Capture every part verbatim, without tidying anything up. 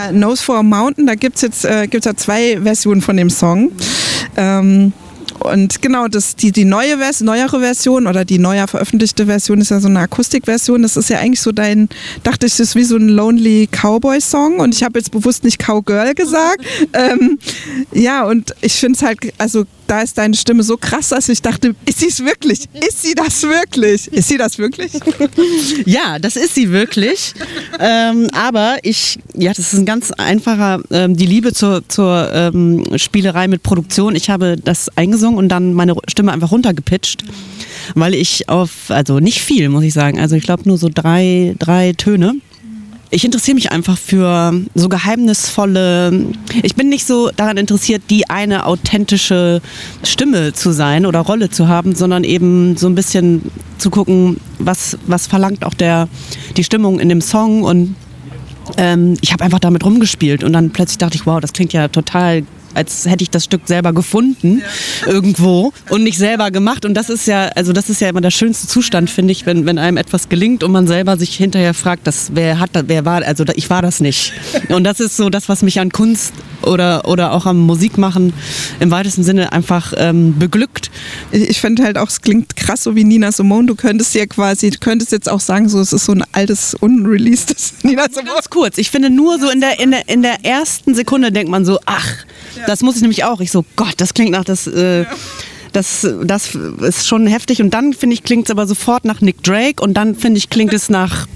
Ja, Nose for a Mountain, da gibt es jetzt äh, gibt's ja zwei Versionen von dem Song. Ähm, Und genau, das, die, die neue Vers- neuere Version oder die neuer veröffentlichte Version ist ja so eine Akustikversion. Das ist ja eigentlich so dein, dachte ich, das ist wie so ein Lonely Cowboy-Song und ich habe jetzt bewusst nicht Cowgirl gesagt. ähm, ja, und ich finde es halt, also da ist deine Stimme so krass, dass ich dachte, ist sie es wirklich? Ist sie das wirklich? Ist sie das wirklich? Ja, das ist sie wirklich. ähm, aber ich, ja, das ist ein ganz einfacher, ähm, die Liebe zur, zur ähm, Spielerei mit Produktion. Ich habe das eingesungen und dann meine Stimme einfach runtergepitcht, weil ich auf, also nicht viel, muss ich sagen, also ich glaube nur so drei, drei Töne. Ich interessiere mich einfach für so geheimnisvolle, ich bin nicht so daran interessiert, die eine authentische Stimme zu sein oder Rolle zu haben, sondern eben so ein bisschen zu gucken, was, was verlangt auch der, die Stimmung in dem Song und ähm, ich habe einfach damit rumgespielt und dann plötzlich dachte ich, wow, das klingt ja total, als hätte ich das Stück selber gefunden, ja. irgendwo und nicht selber gemacht. Und das ist ja, also das ist ja immer der schönste Zustand, finde ich, wenn, wenn einem etwas gelingt und man selber sich hinterher fragt, das, wer hat das, wer war, also ich war das nicht. Und das ist so das, was mich an Kunst oder, oder auch am Musikmachen im weitesten Sinne einfach ähm, beglückt. Ich finde halt auch, es klingt krass so wie Nina Simone. Du könntest ja quasi, du könntest jetzt auch sagen, so es ist so ein altes, unreleasedes Nina Simone. Ganz kurz, ich finde nur so in der, in der, in der ersten Sekunde denkt man so, ach, ja. Das muss ich nämlich auch. Ich so, Gott, das klingt nach das, äh, ja. das, das ist schon heftig. Und dann finde ich, klingt es aber sofort nach Nick Drake und dann finde ich, klingt es nach,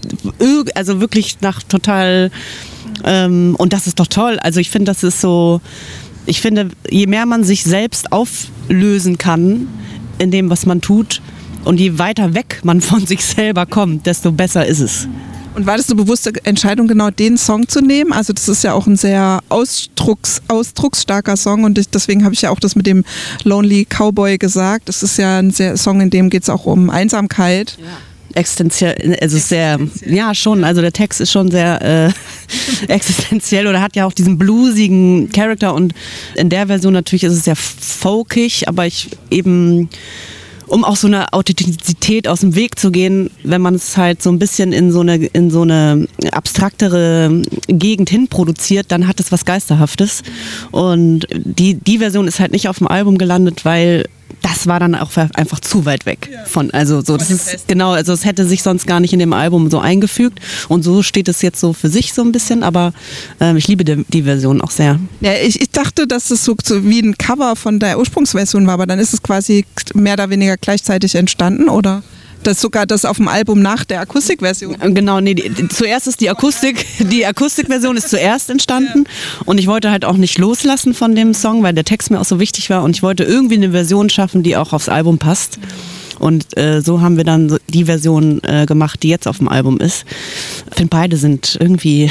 also wirklich nach total, ähm, und das ist doch toll. Also ich finde, das ist so, ich finde, je mehr man sich selbst auflösen kann in dem, was man tut und je weiter weg man von sich selber kommt, desto besser ist es. Und war das eine bewusste Entscheidung, genau den Song zu nehmen? Also das ist ja auch ein sehr ausdrucks, ausdrucksstarker Song und ich, deswegen habe ich ja auch das mit dem Lonely Cowboy gesagt. Das ist ja ein sehr Song, in dem geht es auch um Einsamkeit. Ja. Existenziell, also sehr, ja schon, also der Text ist schon sehr äh, existenziell oder hat ja auch diesen bluesigen Charakter und in der Version natürlich ist es sehr folkig, aber ich eben... um auch so eine Authentizität aus dem Weg zu gehen, wenn man es halt so ein bisschen in so eine, in so eine abstraktere Gegend hin produziert, dann hat es was Geisterhaftes. Und die, die Version ist halt nicht auf dem Album gelandet, weil das war dann auch einfach zu weit weg von, also so, das ist genau, also es hätte sich sonst gar nicht in dem Album so eingefügt und so steht es jetzt so für sich so ein bisschen, aber ähm, ich liebe die, die Version auch sehr. Ja, ich, ich dachte, dass es so, so wie ein Cover von der Ursprungsversion war, aber dann ist es quasi mehr oder weniger gleichzeitig entstanden, oder? Das sogar das auf dem Album nach der Akustikversion. Genau, nee, die, die, zuerst ist die Akustik, die Akustikversion ist zuerst entstanden ja. Und ich wollte halt auch nicht loslassen von dem Song, weil der Text mir auch so wichtig war und ich wollte irgendwie eine Version schaffen, die auch aufs Album passt. Und äh, so haben wir dann die Version äh, gemacht, die jetzt auf dem Album ist. Ich finde, beide sind irgendwie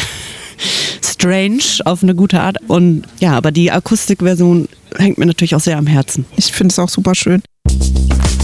strange auf eine gute Art und ja, aber die Akustikversion hängt mir natürlich auch sehr am Herzen. Ich finde es auch super schön.